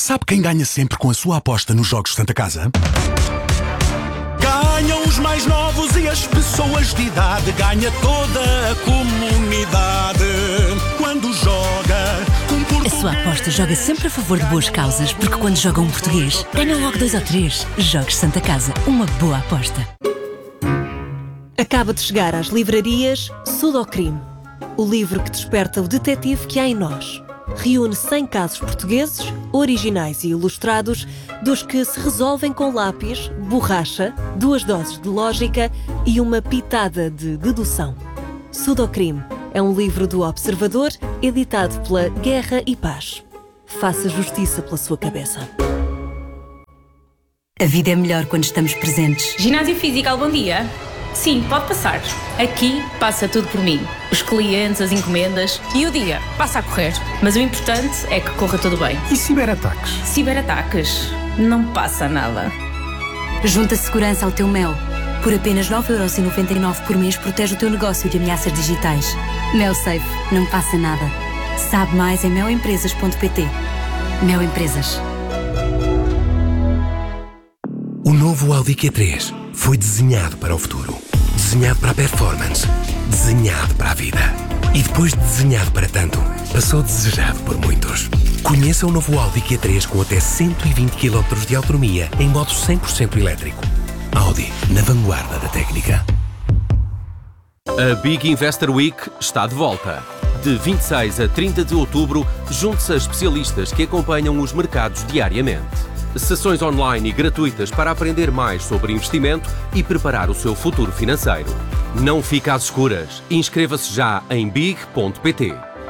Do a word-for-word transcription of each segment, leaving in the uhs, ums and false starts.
Sabe quem ganha sempre com a sua aposta nos Jogos Santa Casa? Ganham os mais novos e as pessoas de idade. Ganha toda a comunidade quando joga um português. A sua aposta joga sempre a favor de boas causas, porque quando joga um português, ganha logo dois ou três. Jogos Santa Casa, uma boa aposta. Acaba de chegar às livrarias Sudocrime, o livro que desperta o detetive que há em nós. Reúne cem casos portugueses, originais e ilustrados, dos que se resolvem com lápis, borracha, duas doses de lógica e uma pitada de dedução. Sudocrime é um livro do Observador, editado pela Guerra e Paz. Faça justiça pela sua cabeça. A vida é melhor quando estamos presentes. Ginásio Físico, bom dia. Sim, pode passar. Aqui passa tudo por mim. Os clientes, as encomendas e o dia passa a correr. Mas o importante é que corra tudo bem. E ciberataques? Ciberataques? Não passa nada. Junta segurança ao teu Mel. Por apenas nove euros e noventa e nove por mês protege o teu negócio de ameaças digitais. Mel Safe, não passa nada. Sabe mais em mel empresas ponto pt. Mel Empresas. O novo Audi Q três foi desenhado para o futuro. Desenhado para a performance. Desenhado para a vida. E depois de desenhado para tanto, passou desejado por muitos. Conheça o novo Audi Q três com até cento e vinte quilómetros de autonomia em modo cem por cento elétrico. Audi, na vanguarda da técnica. A Big Investor Week está de volta. De vinte e seis a trinta de outubro, junte-se a especialistas que acompanham os mercados diariamente. Sessões online e gratuitas para aprender mais sobre investimento e preparar o seu futuro financeiro. Não fique às escuras. Inscreva-se já em big ponto pt.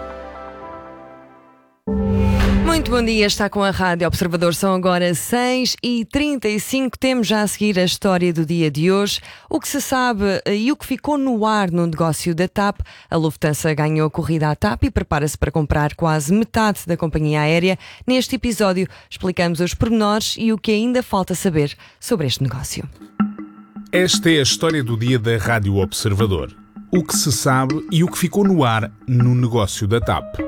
Muito bom dia, está com a Rádio Observador, são agora seis e trinta e cinco, temos já a seguir a história do dia de hoje, o que se sabe e o que ficou no ar no negócio da T A P. A Lufthansa ganhou a corrida à T A P e prepara-se para comprar quase metade da companhia aérea. Neste episódio explicamos os pormenores e o que ainda falta saber sobre este negócio. Esta é a história do dia da Rádio Observador, o que se sabe e o que ficou no ar no negócio da T A P.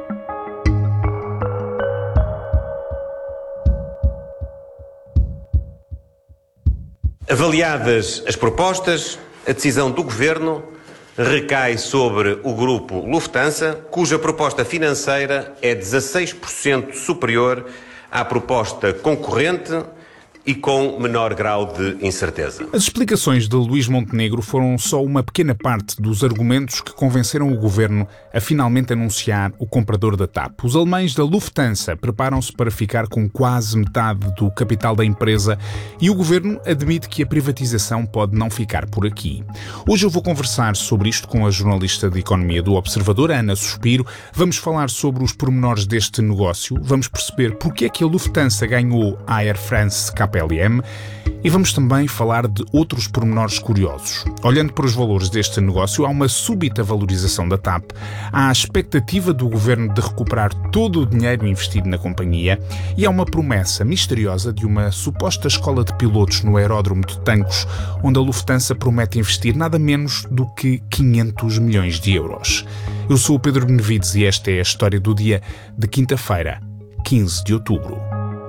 Avaliadas as propostas, a decisão do Governo recai sobre o grupo Lufthansa, cuja proposta financeira é dezasseis por cento superior à proposta concorrente e com menor grau de incerteza. As explicações de Luís Montenegro foram só uma pequena parte dos argumentos que convenceram o Governo a finalmente anunciar o comprador da T A P. Os alemães da Lufthansa preparam-se para ficar com quase metade do capital da empresa e o Governo admite que a privatização pode não ficar por aqui. Hoje eu vou conversar sobre isto com a jornalista de Economia do Observador, Ana Suspiro. Vamos falar sobre os pormenores deste negócio, vamos perceber porque é que a Lufthansa ganhou a Air France K L M e vamos também falar de outros pormenores curiosos. Olhando para os valores deste negócio, há uma súbita valorização da T A P, há a expectativa do Governo de recuperar todo o dinheiro investido na companhia e há uma promessa misteriosa de uma suposta escola de pilotos no aeródromo de Tancos, onde a Lufthansa promete investir nada menos do que quinhentos milhões de euros. Eu sou o Pedro Benevides e esta é a história do dia de quinta-feira, quinze de outubro.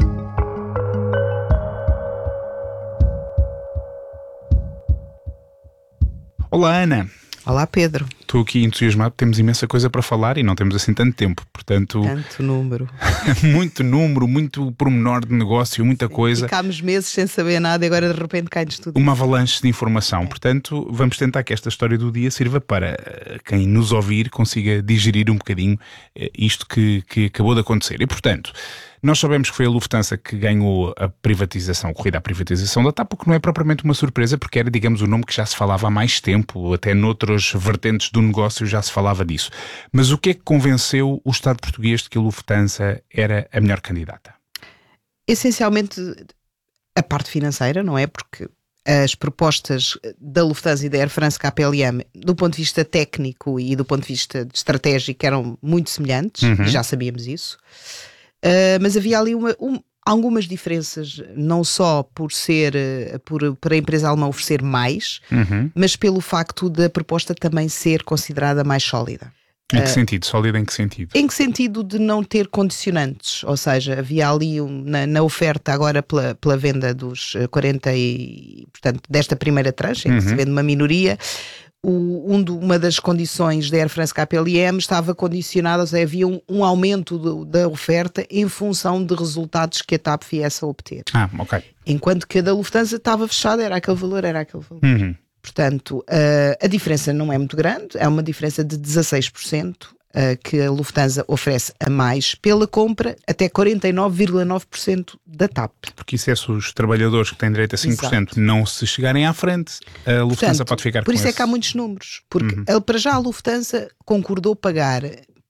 Olá, Ana. Olá, Pedro. Estou aqui entusiasmado, temos imensa coisa para falar e não temos assim tanto tempo, portanto... Tanto número. muito número, muito pormenor de negócio, muita coisa. Ficámos meses sem saber nada e agora de repente cai-nos tudo. Uma avalanche de informação, portanto vamos tentar que esta história do dia sirva para quem nos ouvir consiga digerir um bocadinho isto que, que acabou de acontecer. E, portanto... Nós sabemos que foi a Lufthansa que ganhou a privatização, a corrida à privatização da T A P, porque não é propriamente uma surpresa, porque era, digamos, o nome que já se falava há mais tempo, até noutras vertentes do negócio já se falava disso. Mas o que é que convenceu o Estado português de que a Lufthansa era a melhor candidata? Essencialmente a parte financeira, não é? Porque as propostas da Lufthansa e da Air France K L M, do ponto de vista técnico e do ponto de vista estratégico, eram muito semelhantes, uhum. Já sabíamos isso. Uh, mas havia ali uma, um, algumas diferenças, não só por ser uh, por, por a empresa alemã oferecer mais, uhum. mas pelo facto da proposta também ser considerada mais sólida. Em que sentido? Sólida em que sentido? Em que sentido de não ter condicionantes, ou seja, havia ali um, na, na oferta agora pela, pela venda dos quarenta e, portanto, desta primeira tranche, em que uhum. se vende uma minoria, o, um do, uma das condições da Air France K P L M estava condicionada, ou seja, havia um, um aumento do, da oferta em função de resultados que a TAP viesse a obter. Ah, ok. Enquanto que a da Lufthansa estava fechada, era aquele valor, era aquele valor. Uhum. Portanto, uh, a diferença não é muito grande, é uma diferença de dezasseis por cento uh, que a Lufthansa oferece a mais pela compra, até quarenta e nove vírgula nove por cento da TAP. Porque isso é se os trabalhadores que têm direito a cinco por cento Exato. Não se chegarem à frente, a Lufthansa Portanto, pode ficar com Por isso esse... é que há muitos números, porque uhum. para já a Lufthansa concordou pagar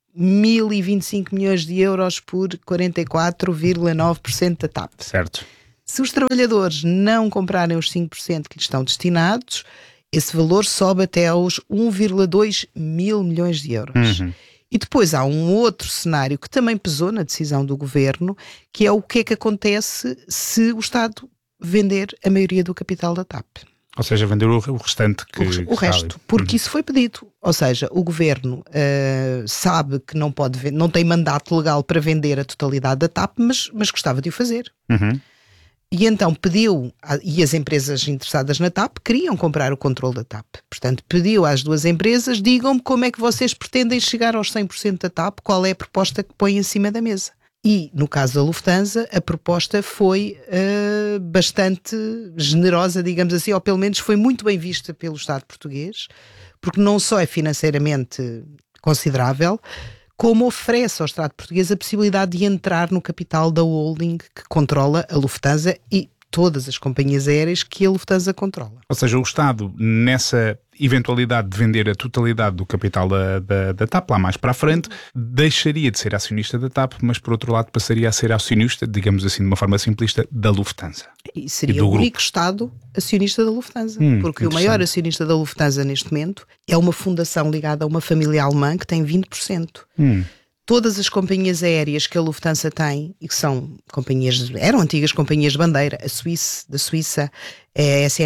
mil e vinte e cinco milhões de euros por quarenta e quatro vírgula nove por cento da TAP. Certo. Se os trabalhadores não comprarem os cinco por cento que lhes estão destinados, esse valor sobe até aos um vírgula dois mil milhões de euros. Uhum. E depois há um outro cenário que também pesou na decisão do governo, que é o que é que acontece se o Estado vender a maioria do capital da TAP. Ou seja, vender o restante que... O, o resto, porque uhum. isso foi pedido. Ou seja, o governo uh, sabe que não pode, não tem mandato legal para vender a totalidade da TAP, mas, mas gostava de o fazer. Uhum. E então pediu, e as empresas interessadas na TAP queriam comprar o controle da TAP. Portanto, pediu às duas empresas, digam-me como é que vocês pretendem chegar aos cem por cento da TAP, qual é a proposta que põem em cima da mesa. E, no caso da Lufthansa, a proposta foi uh, bastante generosa, digamos assim, ou pelo menos foi muito bem vista pelo Estado português, porque não só é financeiramente considerável, como oferece ao Estado português a possibilidade de entrar no capital da holding que controla a Lufthansa e todas as companhias aéreas que a Lufthansa controla. Ou seja, o Estado, nessa eventualidade de vender a totalidade do capital da, da, da TAP lá mais para a frente, deixaria de ser acionista da TAP, mas por outro lado passaria a ser acionista, digamos assim de uma forma simplista, da Lufthansa. E seria e o único grupo. Estado acionista da Lufthansa, hum, porque o maior acionista da Lufthansa neste momento é uma fundação ligada a uma família alemã que tem vinte por cento. Hum. Todas as companhias aéreas que a Lufthansa tem, e que são companhias, eram antigas companhias de bandeira, a Suíça, da Suíça, a S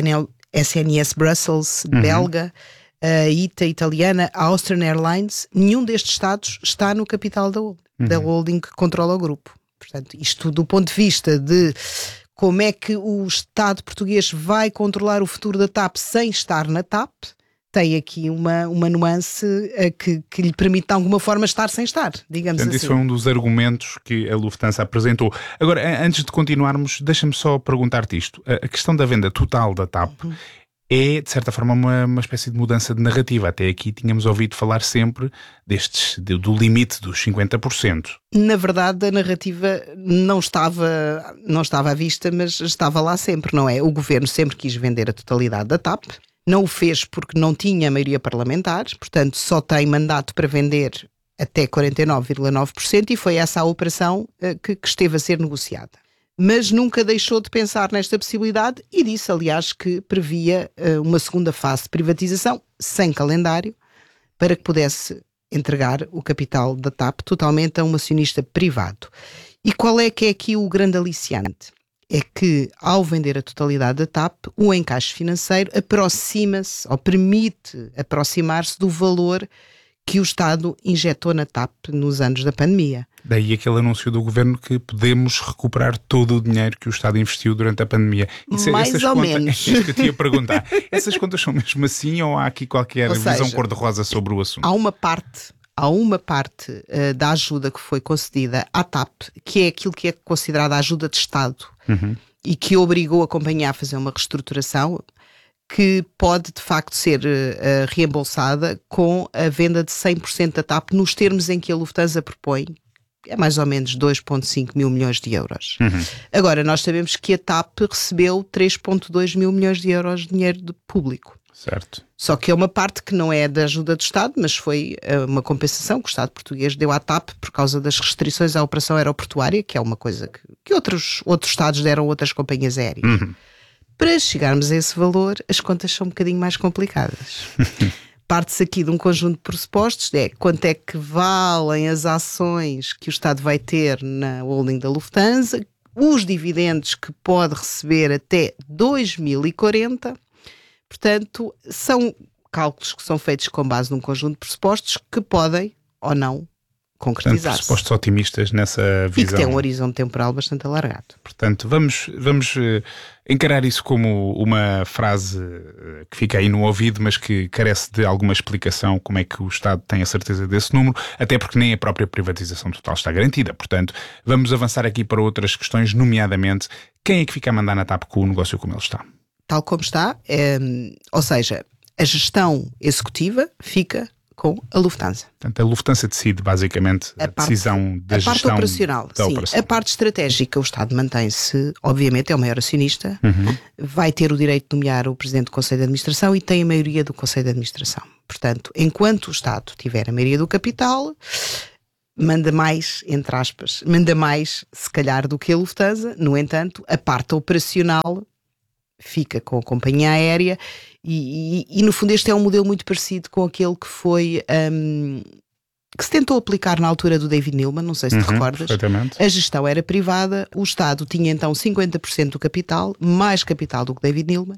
N S Brussels, uhum. belga, a I T A italiana, a Austrian Airlines, nenhum destes estados está no capital da holding, uhum. da holding que controla o grupo. Portanto, isto do ponto de vista de como é que o Estado português vai controlar o futuro da TAP sem estar na TAP, tem aqui uma, uma nuance uh, que, que lhe permite de alguma forma estar sem estar, digamos Portanto, assim. Isso foi um dos argumentos que a Lufthansa apresentou. Agora, antes de continuarmos, deixa-me só perguntar-te isto. A questão da venda total da TAP uhum. é, de certa forma, uma, uma espécie de mudança de narrativa. Até aqui tínhamos ouvido falar sempre destes, do, do limite dos cinquenta por cento. Na verdade, a narrativa não estava, não estava à vista, mas estava lá sempre, não é? O governo sempre quis vender a totalidade da TAP. Não o fez porque não tinha maioria parlamentar, portanto só tem mandato para vender até quarenta e nove vírgula nove por cento e foi essa a operação uh, que, que esteve a ser negociada. Mas nunca deixou de pensar nesta possibilidade e disse, aliás, que previa uh, uma segunda fase de privatização sem calendário para que pudesse entregar o capital da TAP totalmente a um acionista privado. E qual é que é aqui o grande aliciante? É que, ao vender a totalidade da TAP, o encaixe financeiro aproxima-se, ou permite aproximar-se do valor que o Estado injetou na TAP nos anos da pandemia. Daí aquele anúncio do Governo que podemos recuperar todo o dinheiro que o Estado investiu durante a pandemia. Isso, Mais essas ou contas, menos. É isso que eu te ia perguntar. Essas contas são mesmo assim ou há aqui qualquer ou visão seja, cor-de-rosa sobre o assunto? Há uma parte... Há uma parte uh, da ajuda que foi concedida à TAP, que é aquilo que é considerada a ajuda de Estado uhum. e que obrigou a companhia a fazer uma reestruturação que pode de facto ser uh, reembolsada com a venda de cem por cento da TAP nos termos em que a Lufthansa propõe, é mais ou menos dois vírgula cinco mil milhões de euros. Uhum. Agora, nós sabemos que a TAP recebeu três vírgula dois mil milhões de euros de dinheiro de público. Certo. Só que é uma parte que não é da ajuda do Estado, mas foi uh, uma compensação que o Estado português deu à TAP por causa das restrições à operação aeroportuária, que é uma coisa que, que outros, outros Estados deram a outras companhias aéreas. Uhum. Para chegarmos a esse valor, as contas são um bocadinho mais complicadas. Parte-se aqui de um conjunto de pressupostos, é quanto é que valem as ações que o Estado vai ter na holding da Lufthansa, os dividendos que pode receber até dois mil e quarenta. Portanto, são cálculos que são feitos com base num conjunto de pressupostos que podem ou não Portanto, concretizar-se. pressupostos otimistas nessa visão. E que tem um horizonte temporal bastante alargado. Portanto, vamos, vamos uh, encarar isso como uma frase uh, que fica aí no ouvido, mas que carece de alguma explicação, como é que o Estado tem a certeza desse número, até porque nem a própria privatização total está garantida. Portanto, vamos avançar aqui para outras questões, nomeadamente, quem é que fica a mandar na TAP com o negócio como ele está? Tal como está, é, ou seja, a gestão executiva fica com a Lufthansa. Portanto, a Lufthansa decide basicamente a, a parte, decisão da a gestão parte operacional, da sim. operação. A parte estratégica, o Estado mantém-se, obviamente, é o maior acionista, uhum. vai ter o direito de nomear o Presidente do Conselho de Administração e tem a maioria do Conselho de Administração. Portanto, enquanto o Estado tiver a maioria do capital, manda mais, entre aspas, manda mais, se calhar, do que a Lufthansa. No entanto, a parte operacional fica com a companhia aérea e, e, e no fundo este é um modelo muito parecido com aquele que foi um, que se tentou aplicar na altura do David Neeleman, não sei se te uhum, recordas. A gestão era privada, o Estado tinha então cinquenta por cento do capital, mais capital do que David Neeleman.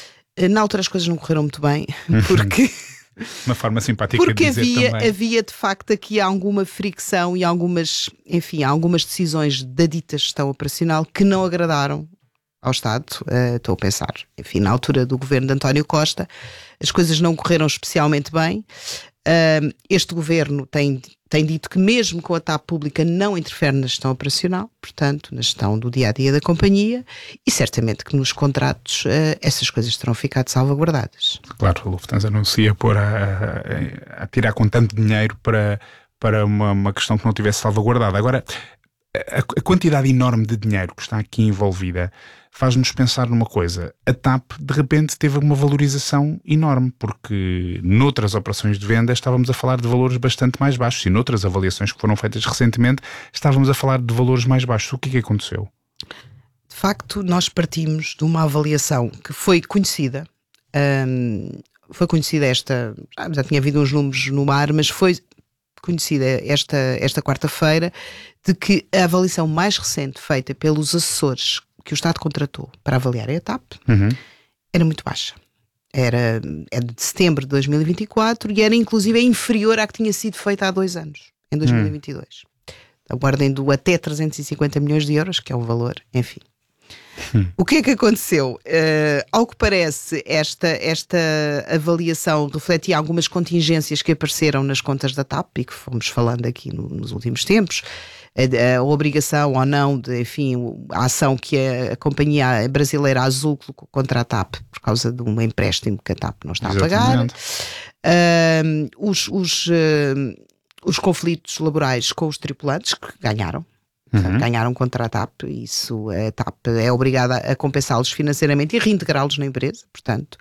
Na altura as coisas não correram muito bem, porque uma forma simpática porque de dizer havia, também. havia de facto aqui alguma fricção e algumas, enfim, algumas decisões da dita gestão operacional que não agradaram ao Estado. Uh, estou a pensar, enfim, na altura do governo de António Costa, as coisas não correram especialmente bem. Uh, este governo tem, tem dito que mesmo com a TAP pública não interfere na gestão operacional, portanto, na gestão do dia-a-dia da companhia, e certamente que nos contratos uh, essas coisas terão ficado salvaguardadas. Claro, a Lufthansa anuncia pôr a, a, a tirar com tanto dinheiro para, para uma, uma questão que não tivesse salvaguardada. Agora, a, a quantidade enorme de dinheiro que está aqui envolvida faz-nos pensar numa coisa. A TAP, de repente, teve uma valorização enorme, porque noutras operações de venda estávamos a falar de valores bastante mais baixos e noutras avaliações que foram feitas recentemente estávamos a falar de valores mais baixos. O que é que aconteceu? De facto, nós partimos de uma avaliação que foi conhecida. Hum, foi conhecida esta... Já tinha havido uns números no ar, mas foi conhecida esta, esta quarta-feira de que a avaliação mais recente feita pelos assessores que o Estado contratou para avaliar a TAP uhum. era muito baixa. Era, era de setembro de dois mil e vinte e quatro e era inclusive inferior à que tinha sido feita há dois anos, em dois mil e vinte e dois. Uhum. A ordem do até trezentos e cinquenta milhões de euros, que é o valor, enfim. Uhum. O que é que aconteceu? Uh, ao que parece, esta, esta avaliação refletia algumas contingências que apareceram nas contas da TAP e que fomos falando aqui no, nos últimos tempos. A, a obrigação ou não de, enfim, a ação que a, a companhia brasileira Azul colocou contra a TAP por causa de um empréstimo que a TAP não está Exatamente. a pagar. Uh, os, os, uh, os conflitos laborais com os tripulantes que ganharam. Uhum. Ganharam contra a TAP, isso a TAP é obrigada a compensá-los financeiramente e reintegrá-los na empresa, portanto.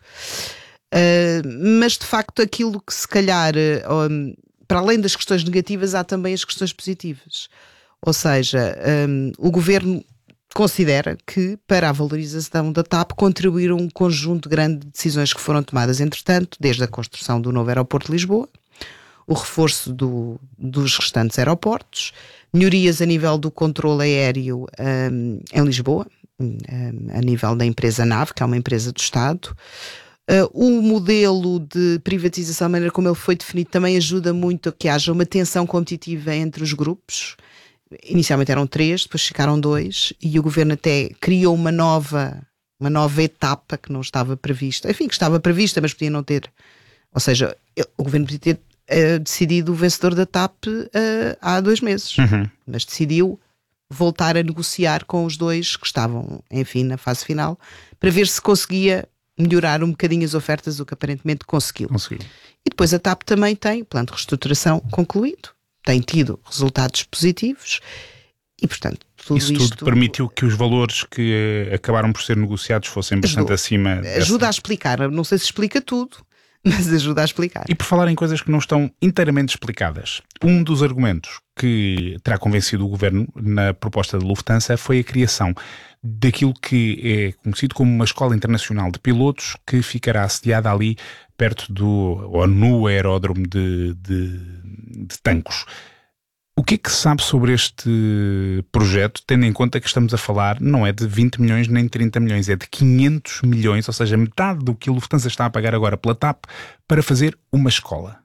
Uh, mas de facto aquilo que se calhar, um, para além das questões negativas, há também as questões positivas. Ou seja, um, o governo considera que para a valorização da TAP contribuíram um conjunto grande de decisões que foram tomadas entretanto, desde a construção do novo aeroporto de Lisboa, o reforço do, dos restantes aeroportos, melhorias a nível do controle aéreo um, em Lisboa, um, a nível da empresa NAV, que é uma empresa do Estado. Uh, o modelo de privatização, a maneira como ele foi definido, também ajuda muito a que haja uma tensão competitiva entre os grupos. Inicialmente eram três, depois ficaram dois, e o governo até criou uma nova, uma nova etapa que não estava prevista. Enfim, que estava prevista, mas podia não ter. Ou seja, o governo podia ter uh, decidido o vencedor da TAP uh, há dois meses, uhum. mas decidiu voltar a negociar com os dois que estavam, enfim, na fase final, para ver se conseguia melhorar um bocadinho as ofertas, o que aparentemente conseguiu. Conseguiu. E depois a TAP também tem plano de reestruturação concluído, tem tido resultados positivos e, portanto, tudo Isso isto... tudo permitiu que os valores que uh, acabaram por ser negociados fossem bastante ajudou, acima... Ajuda dessa... a explicar, não sei se explica tudo, mas ajuda a explicar. E por falar em coisas que não estão inteiramente explicadas, um dos argumentos que terá convencido o governo na proposta da Lufthansa foi a criação daquilo que é conhecido como uma escola internacional de pilotos que ficará assediada ali perto do, ou no aeródromo de, de, de Tancos. O que é que se sabe sobre este projeto, tendo em conta que estamos a falar, não é de vinte milhões nem de trinta milhões, é de quinhentos milhões, ou seja, metade do que a Lufthansa está a pagar agora pela TAP para fazer uma escola?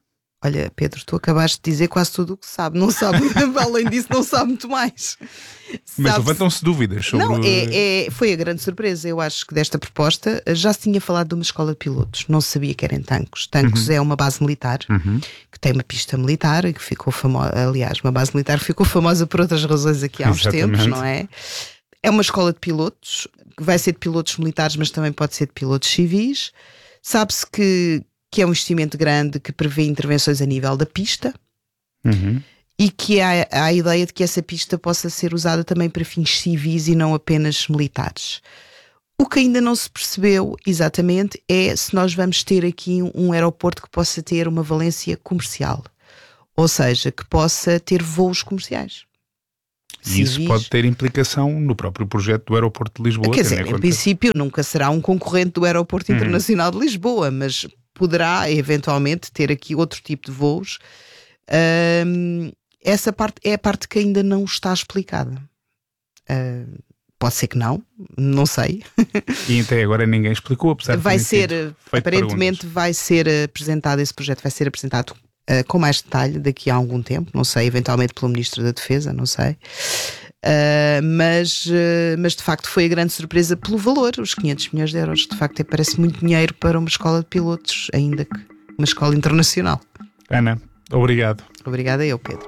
Olha, Pedro, tu acabaste de dizer quase tudo o que sabe. Não sabe, além disso, não sabe muito mais. Mas levantam-se dúvidas sobre... Não, é, é, foi a grande surpresa. Eu acho que desta proposta já se tinha falado de uma escola de pilotos. Não se sabia que era em Tancos. Tancos uhum. é uma base militar, uhum. que tem uma pista militar e que ficou famosa, aliás, uma base militar que ficou famosa por outras razões aqui há uns Exatamente. tempos, não é? É uma escola de pilotos, que vai ser de pilotos militares, mas também pode ser de pilotos civis. Sabe-se que que é um investimento grande que prevê intervenções a nível da pista uhum. e que há, há a ideia de que essa pista possa ser usada também para fins civis e não apenas militares. O que ainda não se percebeu exatamente é se nós vamos ter aqui um, um aeroporto que possa ter uma valência comercial, ou seja, que possa ter voos comerciais. E isso pode ter implicação no próprio projeto do aeroporto de Lisboa. Quer dizer, em princípio nunca será um concorrente do aeroporto uhum. internacional de Lisboa, mas poderá eventualmente ter aqui outro tipo de voos. Um, essa parte é a parte que ainda não está explicada. Uh, pode ser que não, não sei. E até agora ninguém explicou, apesar de vai ser, aparentemente perguntas. vai ser apresentado, esse projeto vai ser apresentado uh, com mais detalhe daqui a algum tempo, não sei, eventualmente pelo Ministro da Defesa, não sei. Uh, mas, uh, mas de facto foi a grande surpresa pelo valor, os quinhentos milhões de euros. De facto parece muito dinheiro para uma escola de pilotos, ainda que uma escola internacional. Ana, obrigado. Obrigada eu, Pedro.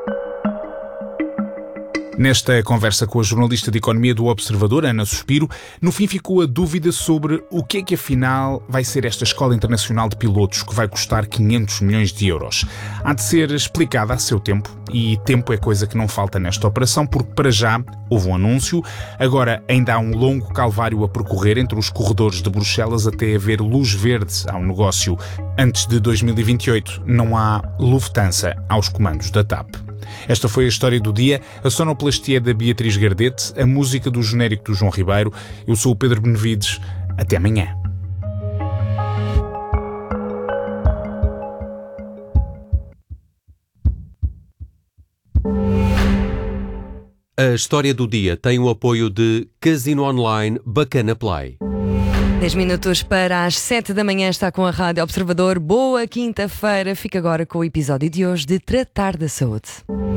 Nesta conversa com a jornalista de Economia do Observador, Ana Suspiro, no fim ficou a dúvida sobre o que é que afinal vai ser esta Escola Internacional de Pilotos que vai custar quinhentos milhões de euros. Há de ser explicada a seu tempo, e tempo é coisa que não falta nesta operação, porque para já houve um anúncio, agora ainda há um longo calvário a percorrer entre os corredores de Bruxelas até haver luz verde ao negócio. Antes de dois mil e vinte e oito não há Lufthansa aos comandos da TAP. Esta foi a história do dia, a sonoplastia da Beatriz Gardete, a música do genérico do João Ribeiro. Eu sou o Pedro Benevides. Até amanhã. A história do dia tem o apoio de Casino Online Bacana Play. dez minutos para as sete da manhã, está com a Rádio Observador. Boa quinta-feira. Fica agora com o episódio de hoje de Tratar da Saúde.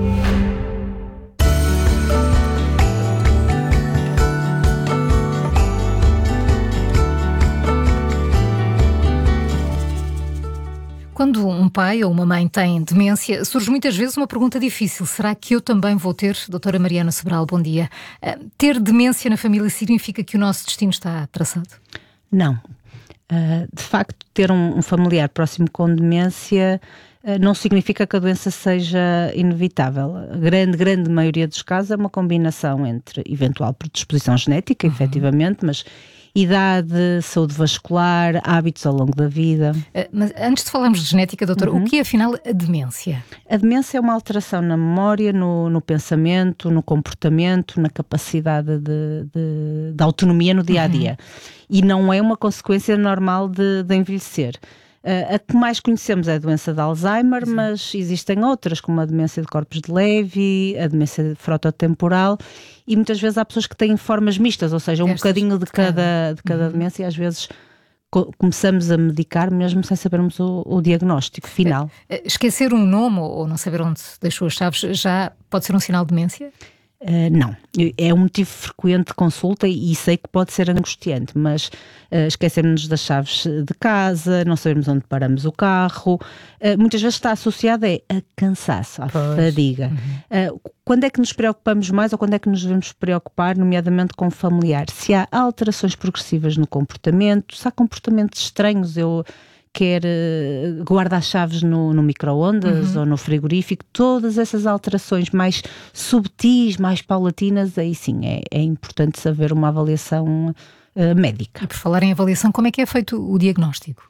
Quando um pai ou uma mãe tem demência, surge muitas vezes uma pergunta difícil. Será que eu também vou ter? Doutora Mariana Sobral, bom dia. Uh, ter demência na família significa que o nosso destino está traçado? Não. Uh, de facto, ter um, um familiar próximo com demência uh, não significa que a doença seja inevitável. A grande, grande maioria dos casos é uma combinação entre eventual predisposição genética, uhum. efetivamente, mas idade, saúde vascular, hábitos ao longo da vida. Uh, mas antes de falarmos de genética, doutora, uhum. o que é afinal a demência? A demência é uma alteração na memória, no, no pensamento, no comportamento, na capacidade de, de, de autonomia no dia-a-dia. Uhum. E não é uma consequência normal de, de envelhecer. Uh, a que mais conhecemos é a doença de Alzheimer, Sim. mas existem outras, como a demência de corpos de Levy, a demência frontotemporal, e muitas vezes há pessoas que têm formas mistas, ou seja, um Estas bocadinho de cada, de cada uhum. demência, e às vezes co- começamos a medicar mesmo sem sabermos o, o diagnóstico final. Esquecer um nome ou não saber onde deixou as chaves já pode ser um sinal de demência? Uh, não, é um motivo frequente de consulta e sei que pode ser angustiante, mas uh, esquecemos-nos das chaves de casa, não sabemos onde paramos o carro, uh, muitas vezes está associado é a cansaço, à pois. fadiga. Uhum. Uh, quando é que nos preocupamos mais ou quando é que nos devemos preocupar, nomeadamente com o familiar? Se há alterações progressivas no comportamento, se há comportamentos estranhos, eu... quer uh, guardar as chaves no, no micro-ondas uhum. ou no frigorífico, todas essas alterações mais subtis, mais paulatinas, aí sim é, é importante saber uma avaliação uh, médica. E por falar em avaliação, como é que é feito o diagnóstico?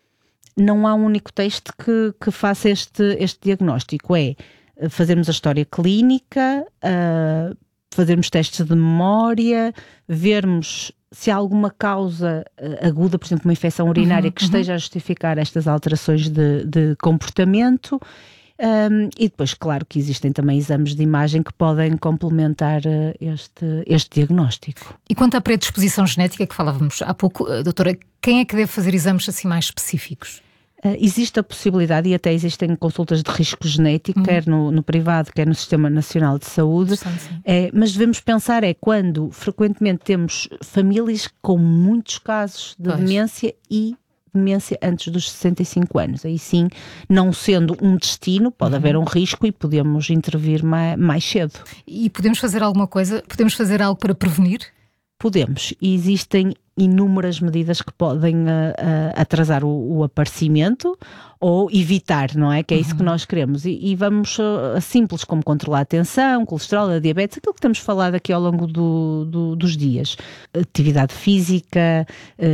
Não há um único teste que, que faça este, este diagnóstico, é fazermos a história clínica, uh, fazermos testes de memória, vermos se há alguma causa uh, aguda, por exemplo, uma infecção urinária uhum, que esteja uhum. a justificar estas alterações de, de comportamento. Um, e depois, claro, que existem também exames de imagem que podem complementar uh, este, este diagnóstico. E quanto à predisposição genética que falávamos há pouco, uh, doutora, quem é que deve fazer exames assim mais específicos? Uh, existe a possibilidade, e até existem consultas de risco genético, uhum. quer no, no privado, quer no Sistema Nacional de Saúde, é, mas devemos pensar é quando frequentemente temos famílias com muitos casos de pois. demência e demência antes dos sessenta e cinco anos. Aí sim, não sendo um destino, pode uhum. haver um risco e podemos intervir mais, mais cedo. E podemos fazer alguma coisa? Podemos fazer algo para prevenir? Podemos. E existem inúmeras medidas que podem uh, uh, atrasar o, o aparecimento ou evitar, não é? Que é isso uhum. que nós queremos. E, e vamos uh, a simples como controlar a tensão, colesterol, a diabetes, aquilo que temos falado aqui ao longo do, do, dos dias. Atividade física,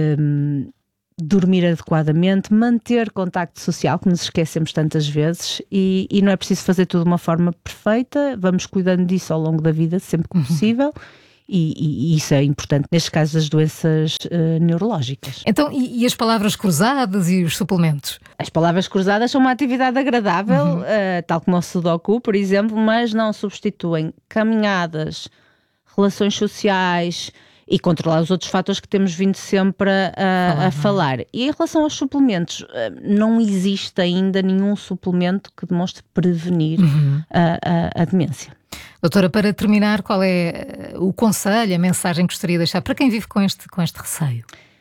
um, dormir adequadamente, manter contacto social, que nos esquecemos tantas vezes, e, e não é preciso fazer tudo de uma forma perfeita, vamos cuidando disso ao longo da vida, sempre que possível, e, e, e isso é importante nestes casos das doenças uh, neurológicas. Então, e, e as palavras cruzadas e os suplementos? As palavras cruzadas são uma atividade agradável, uhum. uh, tal como o Sudoku, por exemplo, mas não substituem caminhadas, relações sociais, e controlar os outros fatores que temos vindo sempre a, a, a falar. E em relação aos suplementos, não existe ainda nenhum suplemento que demonstre prevenir uhum. a, a, a demência. Doutora, para terminar, qual é o conselho, a mensagem que gostaria de deixar para quem vive com este, com este receio?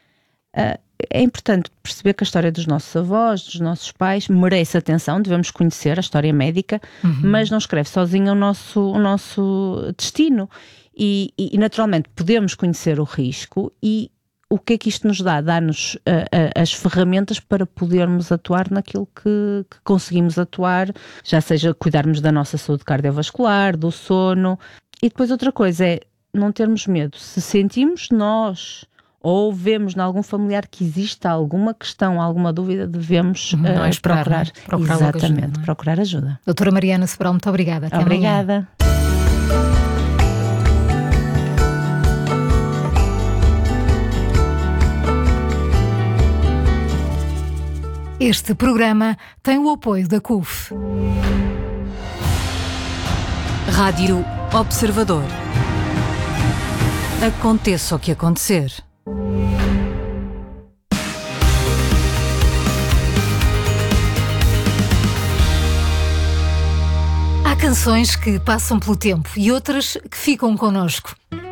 Uh, é importante perceber que a história dos nossos avós, dos nossos pais, merece atenção, devemos conhecer a história médica, uhum. mas não escreve sozinho o nosso, o nosso destino. E, e, naturalmente, podemos conhecer o risco e o que é que isto nos dá? Dá-nos uh, uh, as ferramentas para podermos atuar naquilo que, que conseguimos atuar, já seja cuidarmos da nossa saúde cardiovascular, do sono. E depois outra coisa é não termos medo. Se sentimos nós ou vemos em algum familiar que exista alguma questão, alguma dúvida, devemos uh, não é esperar, procurar, não é? procurar exatamente, ajuda, não é? procurar ajuda. Doutora Mariana Sobral, muito obrigada. Até Obrigada. Amanhã. Este programa tem o apoio da C U F. Rádio Observador. Aconteça o que acontecer. Há canções que passam pelo tempo e outras que ficam connosco.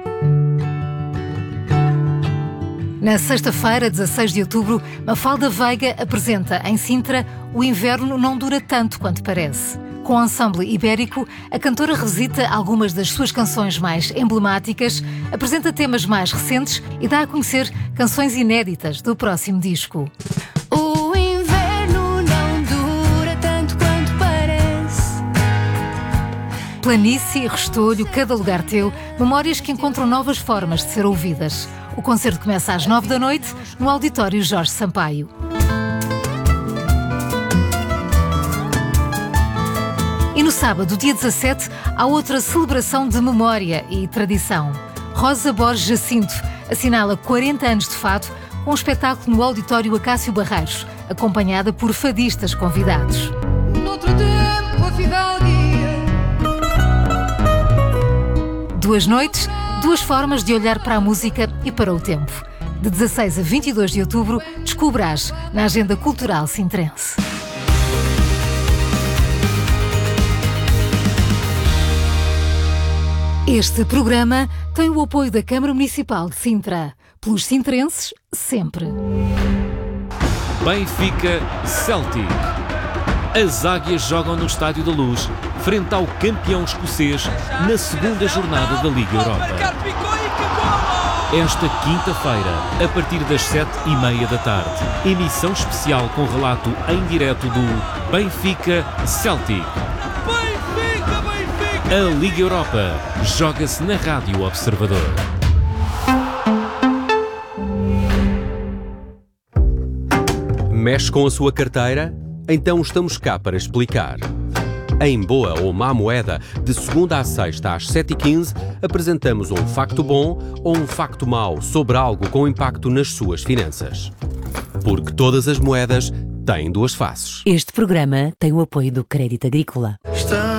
Na sexta-feira, dezasseis de outubro, Mafalda Veiga apresenta em Sintra O Inverno Não Dura Tanto Quanto Parece. Com o ensemble ibérico, a cantora revisita algumas das suas canções mais emblemáticas, apresenta temas mais recentes e dá a conhecer canções inéditas do próximo disco. O inverno não dura tanto quanto parece. Planície, Restolho, Cada Lugar Teu, memórias que encontram novas formas de ser ouvidas. O concerto começa às nove da noite no Auditório Jorge Sampaio. E no sábado, dia dezassete, há outra celebração de memória e tradição. Rosa Borges Jacinto assinala quarenta anos de fado com um espetáculo no Auditório Acácio Barreiros, acompanhada por fadistas convidados. Noutro tempo, a fidalguia. Duas noites, duas formas de olhar para a música e para o tempo. De dezasseis a vinte e dois de outubro, descubras na Agenda Cultural Sintrense. Este programa tem o apoio da Câmara Municipal de Sintra. Pelos sintrenses, sempre. Benfica Celtic. As Águias jogam no Estádio da Luz, frente ao campeão escocês, na segunda jornada da Liga Europa. Esta quinta-feira, a partir das sete e meia da tarde, emissão especial com relato em direto do Benfica Celtic. Benfica, Benfica! A Liga Europa joga-se na Rádio Observador. Mexe com a sua carteira? Então estamos cá para explicar. Em Boa ou Má Moeda, de segunda à sexta às sete e quinze, apresentamos um facto bom ou um facto mau sobre algo com impacto nas suas finanças. Porque todas as moedas têm duas faces. Este programa tem o apoio do Crédito Agrícola.